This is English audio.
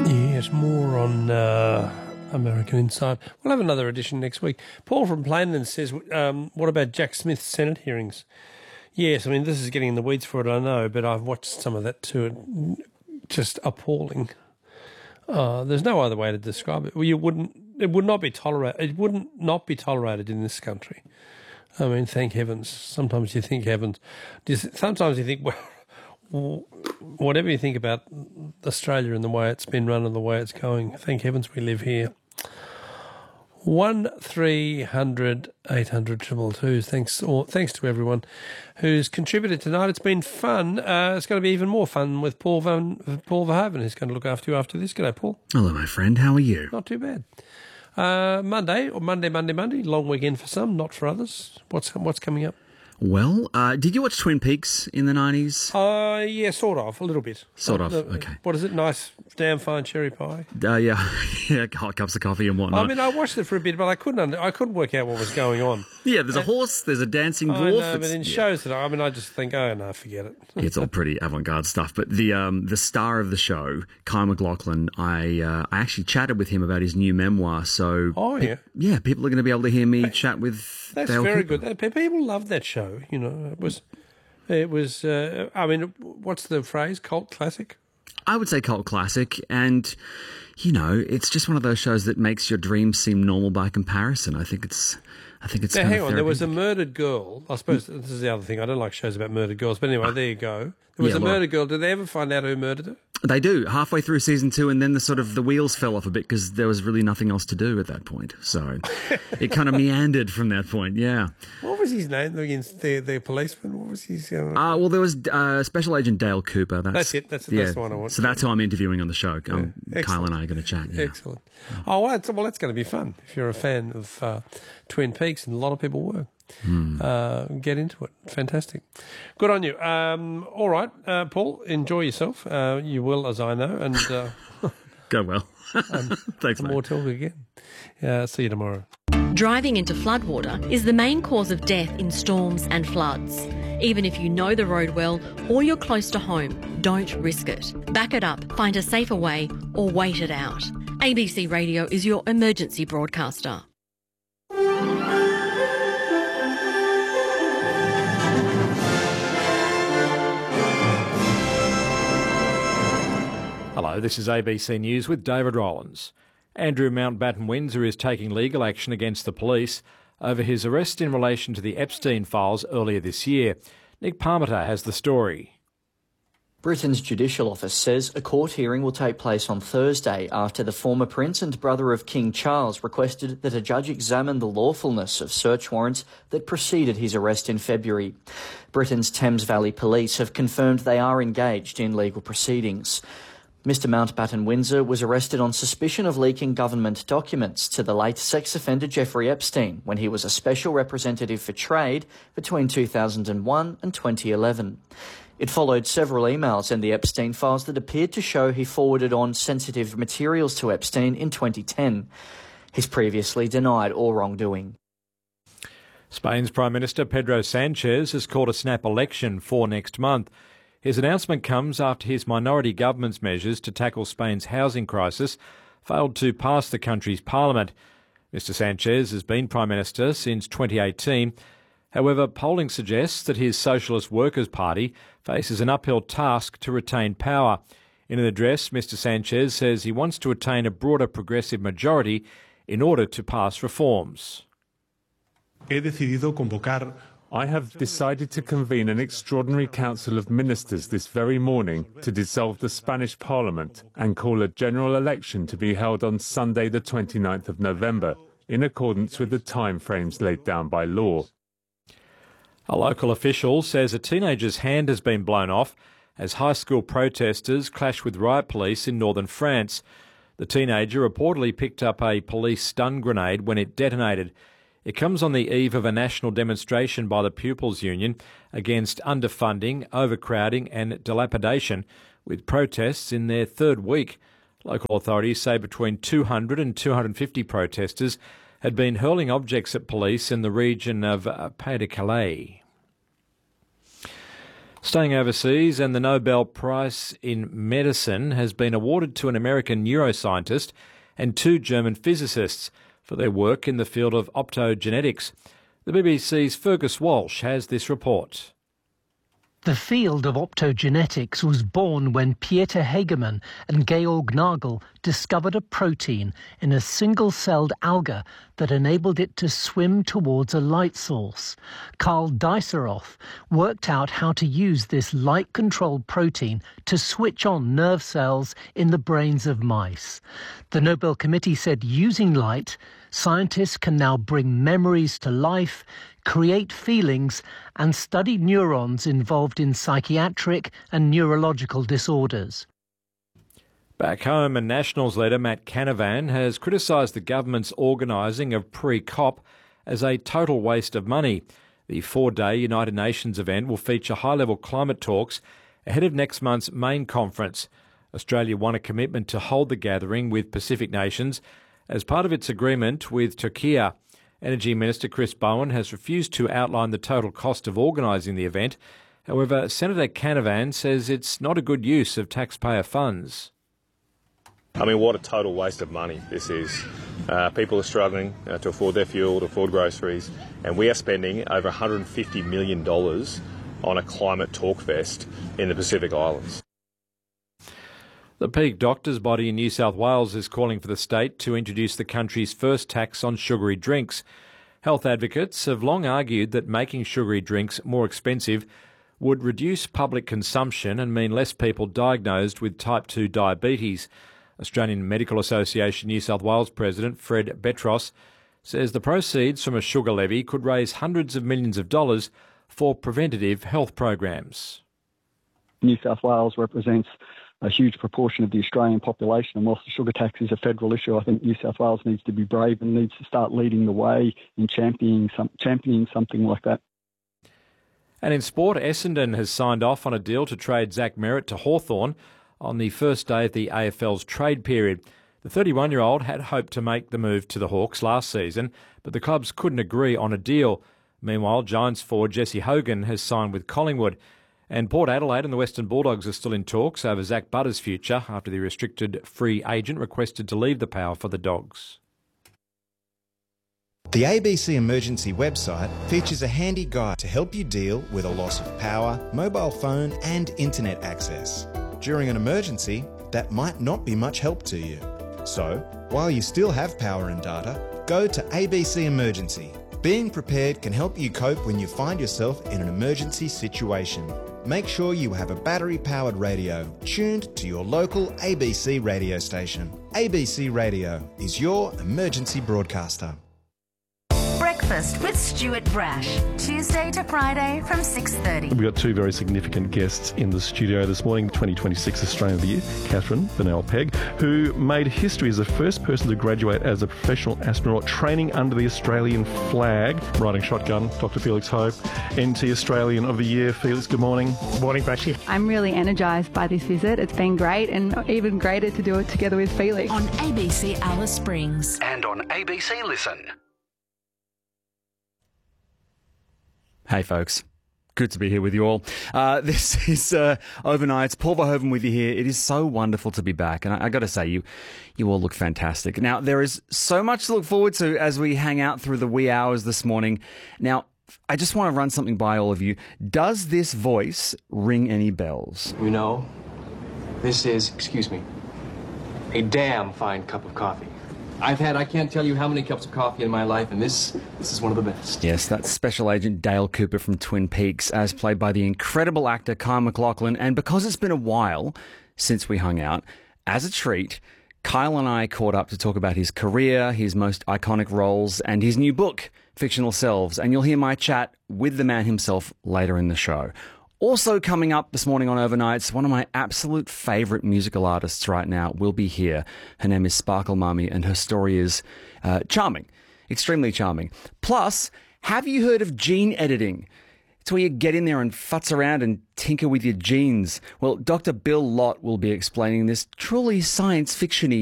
Yes, more on American Inside. We'll have another edition next week. Paul from Planton says, what about Jack Smith's Senate hearings? Yes, I mean, this is getting in the weeds for it, I know, but I've watched some of that too. Just appalling. There's no other way to describe it. Well, it would not be tolerated. It wouldn't not be tolerated in this country. I mean, thank heavens. Sometimes you think heavens. Sometimes you think, well, whatever you think about Australia and the way it's been run and the way it's going, thank heavens we live here. 1300 800 222. Thanks to everyone who's contributed tonight. It's been fun. It's going to be even more fun with Paul Verhoeven, who's going to look after you after this. G'day, Paul. Hello, my friend. How are you? Not too bad. Monday. Long weekend for some, not for others. What's coming up? Well, did you watch Twin Peaks in the 90s? Yeah, sort of, a little bit. Sort of, okay. What is it? Nice, damn fine cherry pie? Yeah, hot cups of coffee and whatnot. I mean, I watched it for a bit, but I couldn't work out what was going on. Yeah, there's a horse, there's a dancing dwarf. I know, but in shows that I just think, oh no, forget it. It's all pretty avant-garde stuff. But the star of the show, Kyle MacLachlan, I actually chatted with him about his new memoir. So yeah, people are going to be able to hear me chat with. That's Dale very Cooper. good. People love that show. You know, it was. I mean, what's the phrase? Cult classic. I would say cult classic, and you know, it's just one of those shows that makes your dreams seem normal by comparison. I think it's. Now, hang on, there was a murdered girl. I suppose this is the other thing. I don't like shows about murdered girls, but anyway, there you go. There was a murdered girl. Did they ever find out who murdered her? They do, halfway through season 2, and then the wheels fell off a bit because there was really nothing else to do at that point. So it kind of meandered from that point, yeah. What was his name against the policeman? What was his... well, there was Special Agent Dale Cooper. That's it. That's the one I want. So that's who I'm interviewing on the show. Kyle and I are going to chat. Yeah. Excellent. Oh, well, that's going to be fun if you're a fan of Twin Peaks, and a lot of people were. Get into it. Fantastic. Good on you. All right, Paul, enjoy yourself. You will, as I know. And go well. Thanks, mate. More talk again. See you tomorrow. Driving into floodwater is the main cause of death in storms and floods. Even if you know the road well or you're close to home, don't risk it. Back it up, find a safer way, or wait it out. ABC Radio is your emergency broadcaster. Hello, this is ABC News with David Rollins. Andrew Mountbatten Windsor is taking legal action against the police over his arrest in relation to the Epstein files earlier this year. Nick Parmiter has the story. Britain's Judicial Office says a court hearing will take place on Thursday after the former Prince and brother of King Charles requested that a judge examine the lawfulness of search warrants that preceded his arrest in February. Britain's Thames Valley Police have confirmed they are engaged in legal proceedings. Mr Mountbatten Windsor was arrested on suspicion of leaking government documents to the late sex offender Jeffrey Epstein when he was a special representative for trade between 2001 and 2011. It followed several emails in the Epstein files that appeared to show he forwarded on sensitive materials to Epstein in 2010. He's previously denied all wrongdoing. Spain's Prime Minister Pedro Sanchez has called a snap election for next month. His announcement comes after his minority government's measures to tackle Spain's housing crisis failed to pass the country's parliament. Mr Sanchez has been Prime Minister since 2018. However, polling suggests that his Socialist Workers' Party faces an uphill task to retain power. In an address, Mr Sanchez says he wants to attain a broader progressive majority in order to pass reforms. I have decided to convene an extraordinary council of ministers this very morning to dissolve the Spanish Parliament and call a general election to be held on Sunday the 29th of November, in accordance with the timeframes laid down by law. A local official says a teenager's hand has been blown off as high school protesters clash with riot police in northern France. The teenager reportedly picked up a police stun grenade when it detonated. It comes on the eve of a national demonstration by the Pupils Union against underfunding, overcrowding and dilapidation, with protests in their third week. Local authorities say between 200 and 250 protesters had been hurling objects at police in the region of Pas-de-Calais. Staying overseas, and the Nobel Prize in Medicine has been awarded to an American neuroscientist and 2 German physicists for their work in the field of optogenetics. The BBC's Fergus Walsh has this report. The field of optogenetics was born when Pieter Hagemann and Georg Nagel discovered a protein in a single-celled alga that enabled it to swim towards a light source. Karl Deisseroth worked out how to use this light-controlled protein to switch on nerve cells in the brains of mice. The Nobel Committee said using light, scientists can now bring memories to life, create feelings, and study neurons involved in psychiatric and neurological disorders. Back home, a Nationals leader, Matt Canavan, has criticised the government's organising of pre-COP as a total waste of money. The 4-day United Nations event will feature high-level climate talks ahead of next month's main conference. Australia won a commitment to hold the gathering with Pacific nations as part of its agreement with Turkey. Energy Minister Chris Bowen has refused to outline the total cost of organising the event. However, Senator Canavan says it's not a good use of taxpayer funds. I mean, what a total waste of money this is. People are struggling to afford their fuel, to afford groceries, and we are spending over $150 million on a climate talk fest in the Pacific Islands. The peak doctors' body in New South Wales is calling for the state to introduce the country's first tax on sugary drinks. Health advocates have long argued that making sugary drinks more expensive would reduce public consumption and mean less people diagnosed with type 2 diabetes. Australian Medical Association New South Wales President Fred Betros says the proceeds from a sugar levy could raise hundreds of millions of dollars for preventative health programs. New South Wales represents a huge proportion of the Australian population, and whilst the sugar tax is a federal issue, I think New South Wales needs to be brave and needs to start leading the way in championing something like that. And in sport, Essendon has signed off on a deal to trade Zach Merrett to Hawthorn on the first day of the AFL's trade period. The 31-year-old had hoped to make the move to the Hawks last season, but the clubs couldn't agree on a deal. Meanwhile, Giants forward Jesse Hogan has signed with Collingwood. And Port Adelaide and the Western Bulldogs are still in talks over Zach Butter's future after the restricted free agent requested to leave the Power for the Dogs. The ABC Emergency website features a handy guide to help you deal with a loss of power, mobile phone and internet access. During an emergency, that might not be much help to you. So, while you still have power and data, go to ABC Emergency. Being prepared can help you cope when you find yourself in an emergency situation. Make sure you have a battery-powered radio tuned to your local ABC radio station. ABC Radio is your emergency broadcaster. Breakfast with Stuart Brash, Tuesday to Friday from 6:30. We've got 2 very significant guests in the studio this morning. 2026 Australian of the Year, Catherine Bennell-Pegg, who made history as the first person to graduate as a professional astronaut, training under the Australian flag, riding shotgun. Dr. Felix Ho, NT Australian of the Year. Felix, good morning. Good morning, Brashy. I'm really energised by this visit. It's been great, and even greater to do it together with Felix. On ABC Alice Springs. And on ABC Listen. Hey folks, good to be here with you all. This is Overnights. Paul Verhoeven with you here. It is so wonderful to be back, and I got to say, you all look fantastic. Now, there is so much to look forward to as we hang out through the wee hours this morning. Now, I just want to run something by all of you. Does this voice ring any bells? You know, this is, excuse me, a damn fine cup of coffee. I can't tell you how many cups of coffee in my life, and this is one of the best. Yes, that's Special Agent Dale Cooper from Twin Peaks, as played by the incredible actor Kyle MacLachlan. And because it's been a while since we hung out, as a treat, Kyle and I caught up to talk about his career, his most iconic roles, and his new book, Fictional Selves. And you'll hear my chat with the man himself later in the show. Also coming up this morning on Overnights, one of my absolute favourite musical artists right now will be here. Her name is Sparkle Mummy, and her story is charming, extremely charming. Plus, have you heard of gene editing? It's where you get in there and futz around and tinker with your genes. Well, Dr. Bill Lott will be explaining this truly science fiction-y